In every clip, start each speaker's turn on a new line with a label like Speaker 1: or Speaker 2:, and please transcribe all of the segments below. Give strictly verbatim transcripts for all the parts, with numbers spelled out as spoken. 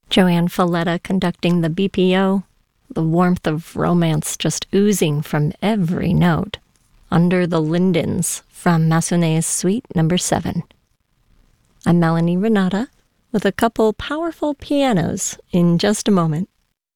Speaker 1: Joanne Falletta conducting the B P O, the warmth of romance just oozing from every note. Under the Lindens from Massenet's Suite Number seven. I'm Melanie Renata with a couple powerful pianos in just a moment.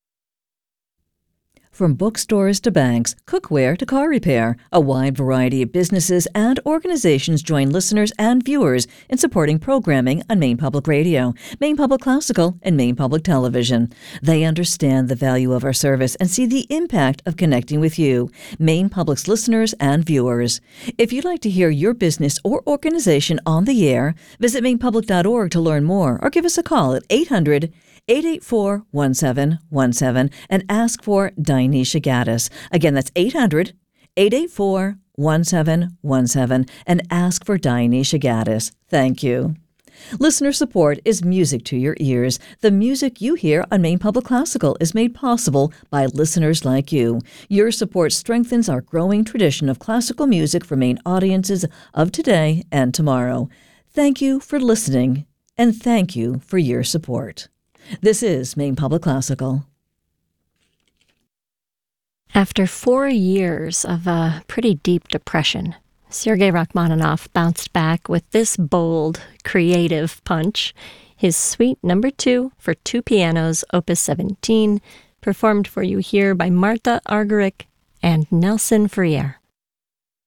Speaker 2: From bookstores to banks, cookware to car repair, a wide variety of businesses and organizations join listeners and viewers in supporting programming on Maine Public Radio, Maine Public Classical, and Maine Public Television. They understand the value of our service and see the impact of connecting with you, Maine Public's listeners and viewers. If you'd like to hear your business or organization on the air, visit maine public dot org to learn more or give us a call at eight hundred, eight eight four, one seven one seven and ask for Dinesha Gaddis. Again, that's eight hundred, eight eight four, one seven one seven and ask for Dinesha Gaddis. Thank you. Listener support is music to your ears. The music you hear on Maine Public Classical is made possible by listeners like you. Your support strengthens our growing tradition of classical music for Maine audiences of today and tomorrow. Thank you for listening, and thank you for your support. This is Maine Public Classical.
Speaker 1: After four years of a pretty deep depression, Sergei Rachmaninoff bounced back with this bold, creative punch, his Suite Number two for two pianos, Opus seventeen, performed for you here by Martha Argerich and Nelson Freire.